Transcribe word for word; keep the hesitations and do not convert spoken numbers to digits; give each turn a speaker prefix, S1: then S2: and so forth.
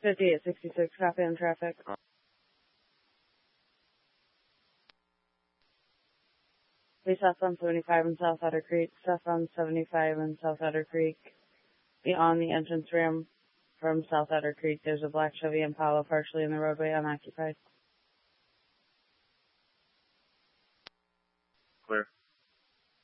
S1: fifty-eight sixty-six, copy on traffic. Be southbound seventy-five in South Otter Creek, southbound seventy-five in South Otter Creek. Beyond the entrance ramp from South Otter Creek, there's a black Chevy Impala partially in the roadway unoccupied.